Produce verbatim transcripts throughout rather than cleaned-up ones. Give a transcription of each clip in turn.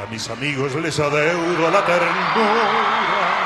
A mis amigos les adeudo la ternura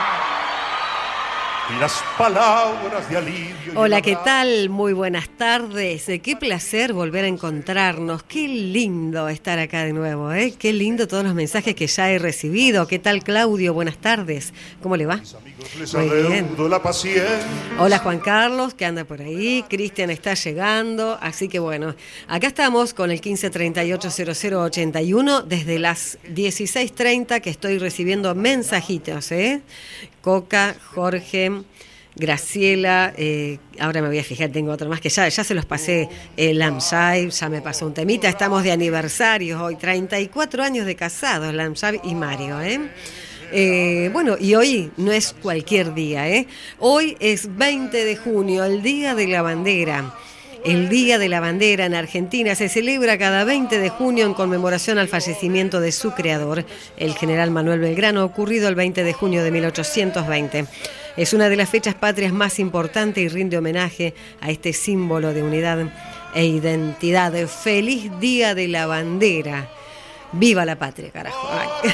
y las palabras de alivio. Hola, ¿qué tal? Muy buenas tardes. Qué placer volver a encontrarnos. Qué lindo estar acá de nuevo, ¿eh? Qué lindo todos los mensajes que ya he recibido. ¿Qué tal, Claudio? Buenas tardes. ¿Cómo le va? Muy bien. Hola, Juan Carlos, que anda por ahí. Cristian está llegando. Así que bueno, acá estamos con el quince treinta y ocho cero cero ochenta y uno desde las dieciséis treinta que estoy recibiendo mensajitos, ¿eh? Coca, Jorge, Graciela, eh, ahora me voy a fijar, tengo otro más que ya, ya se los pasé, el eh, Lamsay, ya me pasó un temita, estamos de aniversario hoy, treinta y cuatro años de casados, Lamsay y Mario, ¿eh? Eh, bueno, y hoy no es cualquier día, ¿eh? Hoy es veinte de junio, el Día de la Bandera. El Día de la Bandera en Argentina se celebra cada veinte de junio en conmemoración al fallecimiento de su creador, el general Manuel Belgrano, ocurrido el veinte de junio de mil ochocientos veinte. Es una de las fechas patrias más importantes y rinde homenaje a este símbolo de unidad e identidad. ¡Feliz Día de la Bandera! ¡Viva la patria, carajo! Ay.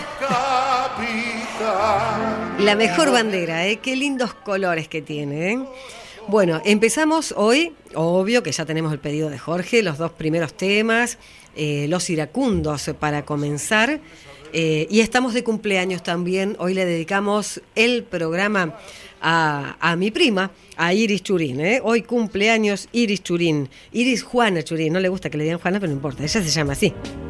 La mejor bandera, ¿eh? Qué lindos colores que tiene, ¿eh? Bueno, empezamos hoy, obvio que ya tenemos el pedido de Jorge, los dos primeros temas, eh, los iracundos para comenzar, eh, y estamos de cumpleaños también. Hoy le dedicamos el programa a, a mi prima, a Iris Churín, ¿eh? Hoy cumpleaños Iris Churín, Iris Juana Churín, no le gusta que le digan Juana, pero no importa, ella se llama así.